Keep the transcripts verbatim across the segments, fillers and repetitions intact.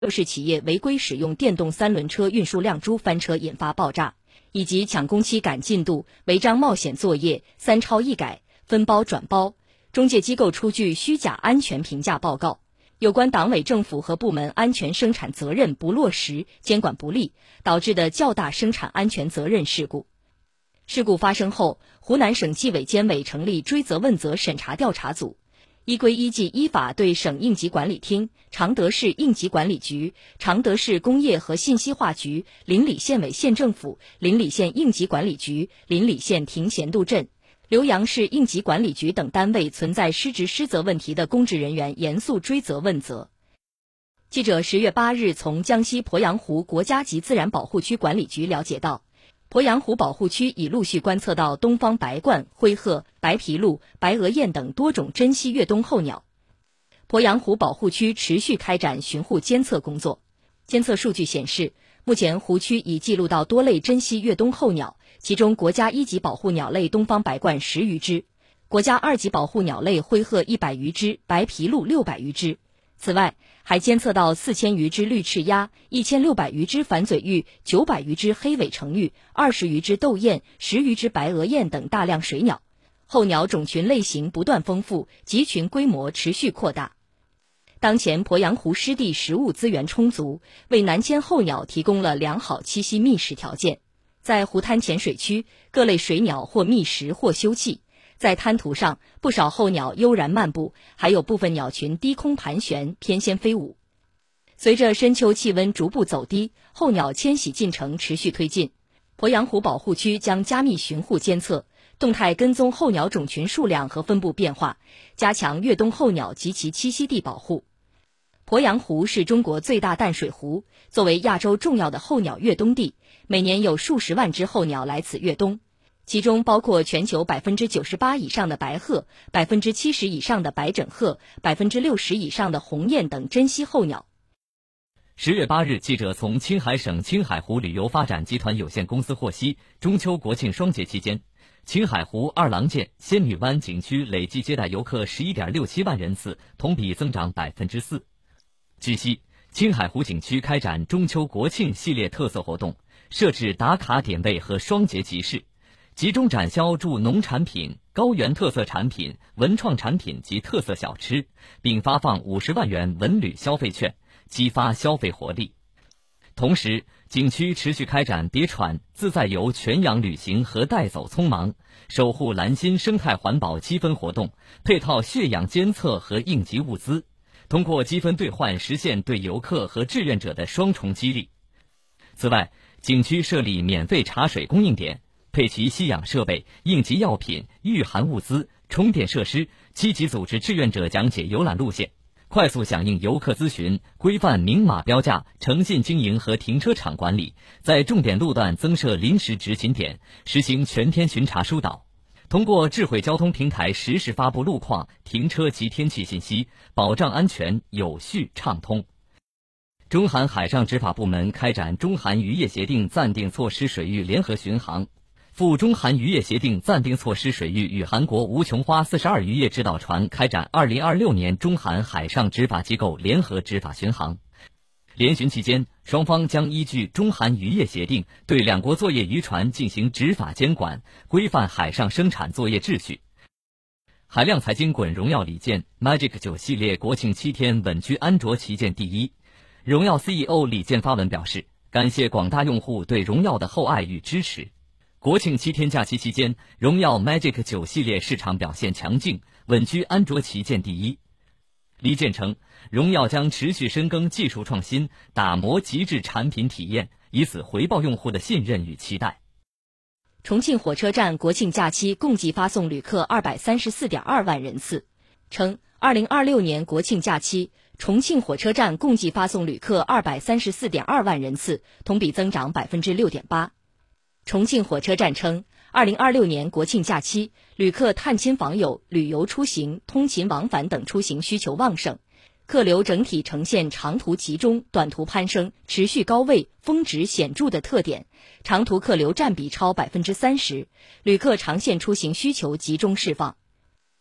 是企业违规使用电动三轮车运输辆珠翻车引发爆炸，以及抢工期赶进度、违章冒险作业、三超一改、分包转包，中介机构出具虚假安全评价报告，有关党委政府和部门安全生产责任不落实、监管不力，导致的较大生产安全责任事故。事故发生后，湖南省纪委监委成立追责问责审查调查组，依规依纪依法对省应急管理厅、常德市应急管理局、常德市工业和信息化局、邻里县委县政府、邻里县应急管理局、邻里县亭贤渡镇、浏阳市应急管理局等单位存在失职失责问题的公职人员严肃追责问责。记者十月八日从江西鄱阳湖国家级自然保护区管理局了解到，鄱阳湖保护区已陆续观测到东方白鹳、灰鹤、白皮鹭、白额雁等多种珍稀越冬候鸟。鄱阳湖保护区持续开展巡护监测工作，监测数据显示，目前湖区已记录到多类珍稀越冬候鸟，其中国家一级保护鸟类东方白鹳十余只，国家二级保护鸟类灰鹤一百余只，白皮鹭六百余只。此外，还监测到四千余只绿翅鸭、一千六百余只反嘴鹬、九百余只黑尾成鹬、二十余只斗雁、十余只白额雁等大量水鸟，候鸟种群类型不断丰富，集群规模持续扩大。当前鄱阳湖湿地食物资源充足，为南迁候鸟提供了良好栖息觅食条件。在湖滩浅水区，各类水鸟或觅食或休憩。在滩涂上，不少候鸟悠然漫步，还有部分鸟群低空盘旋，翩跹飞舞。随着深秋气温逐步走低，候鸟迁徙进程持续推进。鄱阳湖保护区将加密巡护监测，动态跟踪候鸟种群数量和分布变化，加强越冬候鸟及其栖息地保护。鄱阳湖是中国最大淡水湖，作为亚洲重要的候鸟越冬地，每年有数十万只候鸟来此越冬。其中包括全球百分之九十八以上的白鹤、百分之七十以上的白枕鹤、百分之六十以上的鸿雁等珍稀候鸟。 十月八日，记者从青海省青海湖旅游发展集团有限公司获悉，中秋国庆双节期间，青海湖二郎剑、仙女湾景区累计接待游客十一点六七万人次，同比增长百分之四。据悉，青海湖景区开展中秋国庆系列特色活动，设置打卡点位和双节集市。集中展销助农产品、高原特色产品、文创产品及特色小吃，并发放五十万元文旅消费券，激发消费活力。同时，景区持续开展别喘、自在游全氧旅行和带走匆忙、守护蓝心生态环保积分活动，配套血氧监测和应急物资，通过积分兑换实现对游客和志愿者的双重激励。此外，景区设立免费茶水供应点，配齐吸氧设备、应急药品、御寒物资、充电设施，积极组织志愿者讲解游览路线，快速响应游客咨询，规范明码标价、诚信经营和停车场管理，在重点路段增设临时执勤点，实行全天巡查疏导。通过智慧交通平台实时发布路况、停车及天气信息，保障安全有序畅通。中韩海上执法部门开展中韩渔业协定暂定措施水域联合巡航。赴中韩渔业协定暂定措施水域与韩国吴琼花四十二渔业指导船开展二零二六年中韩海上执法机构联合执法巡航。联巡期间，双方将依据中韩渔业协定对两国作业渔船进行执法监管，规范海上生产作业秩序。海量财经滚荣耀礼剑 Magic 九系列国庆七天稳居安卓旗舰第一。荣耀 C E O 李健发文表示，感谢广大用户对荣耀的厚爱与支持。国庆七天假期期间，荣耀 Magic 九系列市场表现强劲，稳居安卓旗舰第一。李健称，荣耀将持续深耕技术创新，打磨极致产品体验，以此回报用户的信任与期待。 重庆火车站国庆假期共计发送旅客 二百三十四点二万人次，称二零二六年国庆假期，重庆火车站共计发送旅客 二百三十四点二万人次，同比增长 百分之六点八。重庆火车站称，二零二六年国庆假期，旅客探亲访友、旅游出行、通勤往返等出行需求旺盛，客流整体呈现长途集中、短途攀升、持续高位、峰值显著的特点，长途客流占比超 百分之三十， 旅客长线出行需求集中释放。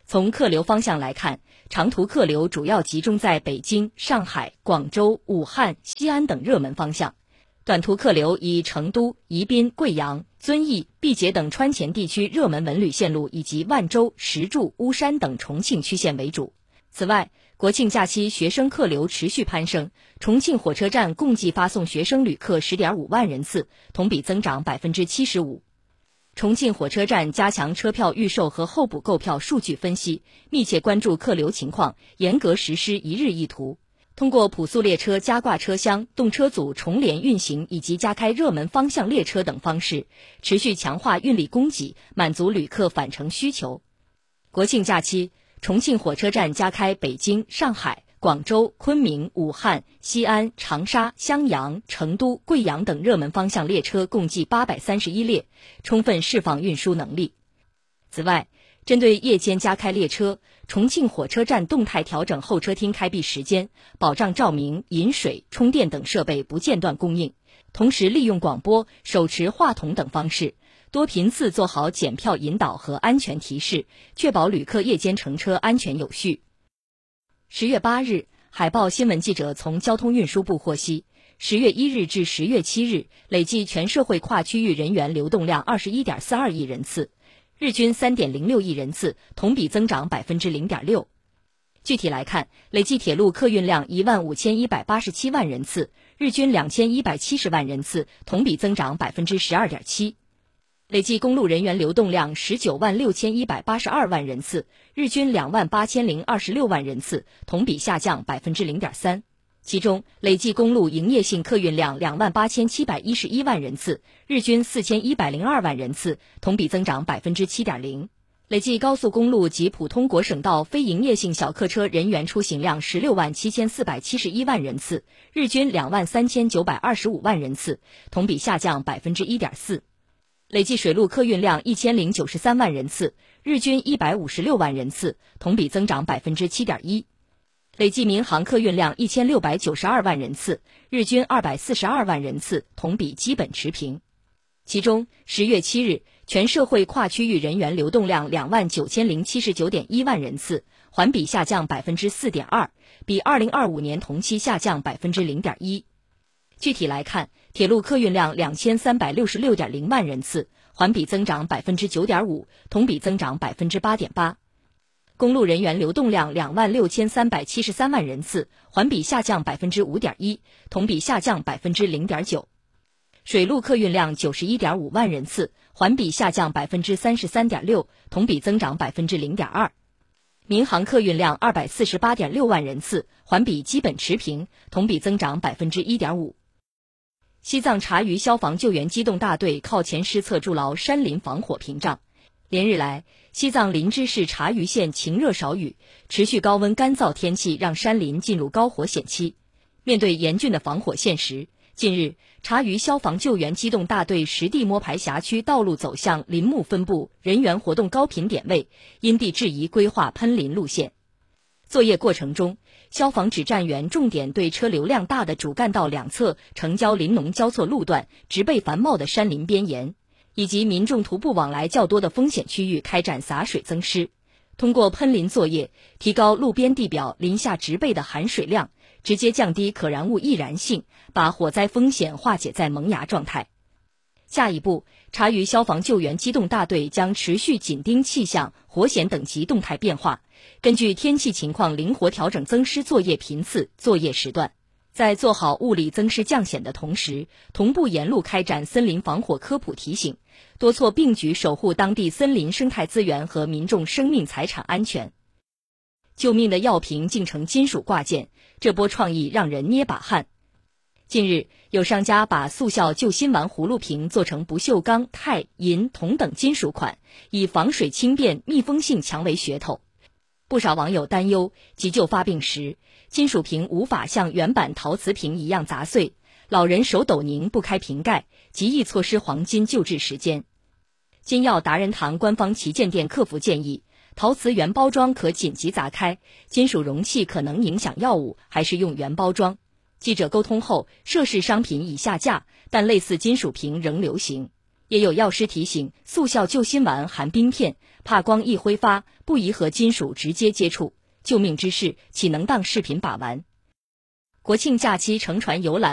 从客流方向来看，长途客流主要集中在北京、上海、广州、武汉、西安等热门方向。短途客流以成都、宜宾、贵阳、遵义、毕节等川黔地区热门文旅线路以及万州、石柱、巫山等重庆区线为主。此外，国庆假期学生客流持续攀升，重庆火车站共计发送学生旅客 十点五万人次，同比增长 百分之七十五。重庆火车站加强车票预售和候补购票数据分析，密切关注客流情况，严格实施一日一图。通过普速列车加挂车厢、动车组重联运行以及加开热门方向列车等方式，持续强化运力供给，满足旅客返程需求。国庆假期，重庆火车站加开北京、上海、广州、昆明、武汉、西安、长沙、襄阳、成都、贵阳等热门方向列车共计八百三十一列，充分释放运输能力。此外，针对夜间加开列车，重庆火车站动态调整候车厅开闭时间，保障照明、饮水、充电等设备不间断供应，同时利用广播、手持话筒等方式，多频次做好检票引导和安全提示，确保旅客夜间乘车安全有序。十月八日，海报新闻记者从交通运输部获悉，十月一日至十月七日，累计全社会跨区域人员流动量 二十一点四二亿人次，日均 三点零六亿人次，同比增长 百分之零点六。具体来看，累计铁路客运量一万五千一百八十七万人次，日均两千一百七十万人次，同比增长 百分之十二点七。累计公路人员流动量十九万六千一百八十二万人次，日均两万八千零二十六万人次，同比下降 百分之零点三。其中，累计公路营业性客运量两万八千七百一十一万人次，日均四千一百零二万人次，同比增长 百分之七点零。累计高速公路及普通国省道非营业性小客车人员出行量十六万七千四百七十一万人次，日均两万三千九百二十五万人次，同比下降 百分之一点四。累计水路客运量一千零九十三万人次，日均一百五十六万人次，同比增长 百分之七点一。累计民航客运量一千六百九十二万人次，日均二百四十二万人次，同比基本持平。其中，十月七日，全社会跨区域人员流动量两万九千零七十九点一万人次，环比下降 百分之四点二，比二零二五年同期下降 百分之零点一。具体来看，铁路客运量两千三百六十六点零万人次，环比增长 百分之九点五，同比增长 百分之八点八。公路人员流动量两万六千三百七十三万人次，环比下降 百分之五点一，同比下降 百分之零点九。水路客运量九十一点五万人次，环比下降 百分之三十三点六，同比增长 百分之零点二。民航客运量二百四十八点六万人次，环比基本持平，同比增长 百分之一点五。西藏察隅消防救援机动大队靠前施策筑牢山林防火屏障。连日来，西藏林芝市察隅县晴热少雨，持续高温干燥天气让山林进入高火险期。面对严峻的防火现实，近日，察隅消防救援机动大队实地摸排辖区道路走向林木分布、人员活动高频点位，因地制宜规划喷林路线。作业过程中，消防指战员重点对车流量大的主干道两侧城郊林农交错路段、植被繁茂的山林边沿，以及民众徒步往来较多的风险区域开展洒水增湿。通过喷林作业，提高路边地表林下植被的含水量，直接降低可燃物易燃性，把火灾风险化解在萌芽状态。下一步，察隅消防救援机动大队将持续紧盯气象、火险等级动态变化，根据天气情况灵活调整增湿作业频次、作业时段。在做好物理增湿降险的同时，同步沿路开展森林防火科普提醒，多措并举守护当地森林生态资源和民众生命财产安全。救命的药瓶竟成金属挂件，这波创意让人捏把汗。近日，有商家把速效救心丸葫芦瓶做成不锈钢、钛、银、铜等金属款，以防水轻便、密封性强为噱头。不少网友担忧，急救发病时，金属瓶无法像原版陶瓷瓶一样砸碎，老人手抖拧不开瓶盖，极易错失黄金救治时间。金药达人堂官方旗舰店客服建议，陶瓷原包装可紧急砸开，金属容器可能影响药物，还是用原包装。记者沟通后，涉事商品已下架，但类似金属瓶仍流行。 也有药师提醒，速效救心丸含冰片，怕光一挥发，不宜和金属直接接触。救命之事，岂能当视频把玩？国庆假期乘船游览